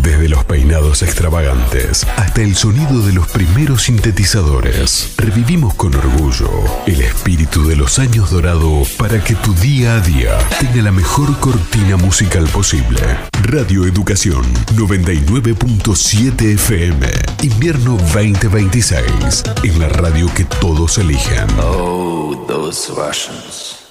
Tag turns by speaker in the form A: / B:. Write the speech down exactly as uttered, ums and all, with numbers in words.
A: Desde los peinados extravagantes hasta el sonido de los primeros sintetizadores, revivimos con orgullo el espíritu de los años dorados para que tu día a día tenga la mejor cortina musical posible. Radio Educación noventa y nueve punto siete F M, invierno veinte veintiséis, en la radio que todos eligen.
B: Oh, those Russians.